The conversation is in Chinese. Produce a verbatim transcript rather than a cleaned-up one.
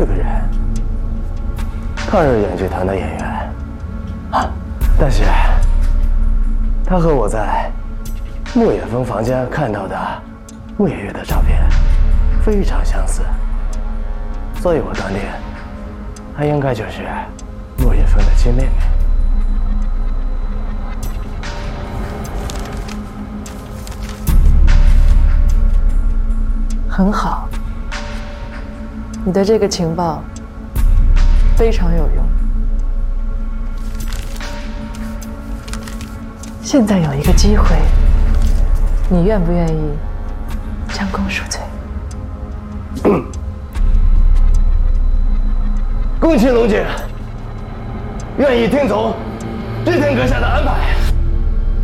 这个人，抗日演剧团的演员啊，但是他和我在牧野峰房间看到的陆夜月的照片非常相似，所以我断定他应该就是陆夜峰的亲妹妹。 很好，你的这个情报非常有用。现在有一个机会，你愿不愿意将功赎罪？ 恭请龙姐愿意听从织田阁下的安排。